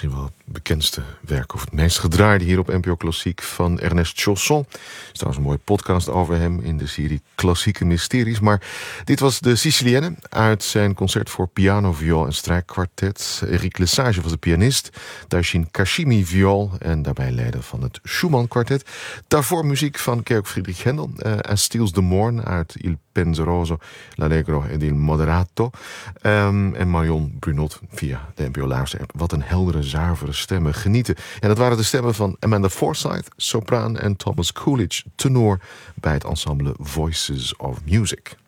misschien wel het bekendste werk of het meest gedraaide hier op NPO Klassiek van Ernest Chausson. Er is trouwens een mooie podcast over hem in de serie Klassieke Mysteries. Maar dit was de Sicilienne uit zijn concert voor piano, viool en strijkkwartet. Eric Lesage was de pianist. Taishin Kashimi viool en daarbij leider van het Schumann kwartet. Daarvoor muziek van Georg Friedrich Händel. As Steals the Morn uit Il Penseroso, l'Allegro ed il Moderato. En Marion Brunot via de NPO Luister-app. Wat een heldere, zuivere stemmen. Genieten. En dat waren de stemmen van Amanda Forsyth, sopraan, en Thomas Coolidge, tenor, bij het ensemble Voices of Music.